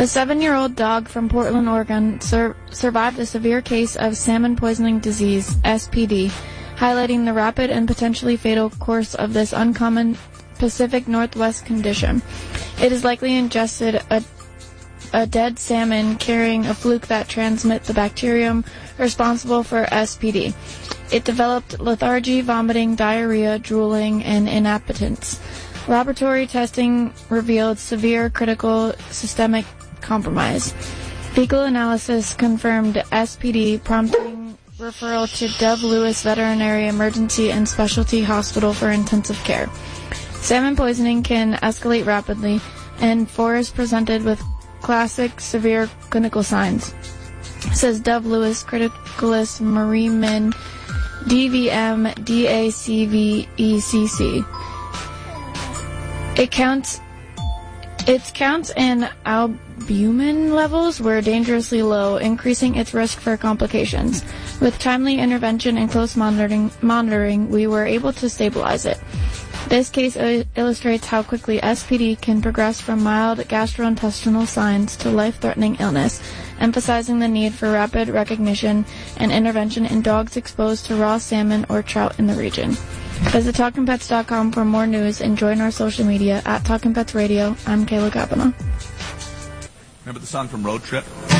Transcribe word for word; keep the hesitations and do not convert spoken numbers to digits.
A seven-year-old dog from Portland, Oregon, sur- survived a severe case of salmon poisoning disease, S P D, highlighting the rapid and potentially fatal course of this uncommon Pacific Northwest condition. It is likely ingested a, a dead salmon carrying a fluke that transmit the bacterium responsible for S P D. It developed lethargy, vomiting, diarrhea, drooling, and inappetence. Laboratory testing revealed severe critical systemic compromise. Fecal analysis confirmed S P D, prompting referral to Dove Lewis Veterinary Emergency and Specialty Hospital for intensive care. Salmon poisoning can escalate rapidly, and four is presented with classic severe clinical signs, says Dove Lewis criticalist Marie Min, D V M D A C V E C C. It counts, its counts and albumin levels were dangerously low, increasing its risk for complications. With timely intervention and close monitoring, monitoring, we were able to stabilize it. This case il- illustrates how quickly S P D can progress from mild gastrointestinal signs to life-threatening illness, emphasizing the need for rapid recognition and intervention in dogs exposed to raw salmon or trout in the region. Visit talking pets dot com for more news and join our social media at Talking Pets Radio. I'm Kayla Kavanaugh. Remember the song from Road Trip?